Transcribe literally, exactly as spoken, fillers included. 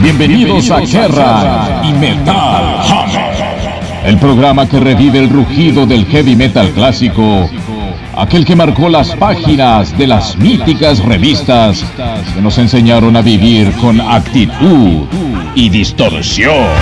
Bienvenidos a Kerrang y Metal Hammer, el programa que revive el rugido del heavy metal clásico, aquel que marcó las páginas de las míticas revistas que nos enseñaron a vivir con actitud y distorsión.